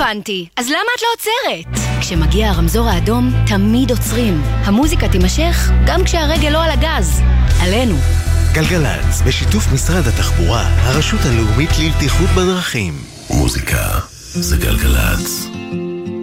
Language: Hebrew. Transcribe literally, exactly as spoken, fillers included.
הבנתי. אז למה את לא עוצרת? כשמגיע הרמזור האדום, תמיד עוצרים. המוזיקה תימשך גם כשהרגל לא על הגז. עלינו. גלגלץ, בשיתוף משרד התחבורה, הרשות הלאומית לבטיחות בדרכים. מוזיקה זה גלגלץ.